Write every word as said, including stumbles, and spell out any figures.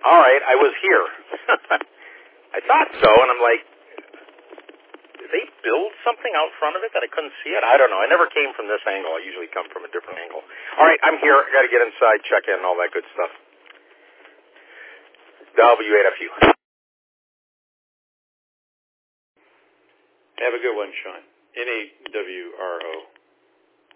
all right, I was here. I thought so, and I'm like, did they build something out front of it that I couldn't see it? I don't know. I never came from this angle. I usually come from a different angle. All right, I'm here. I got to get inside, check in, all that good stuff. W eight F U. Have a good one, Sean. N A W R O.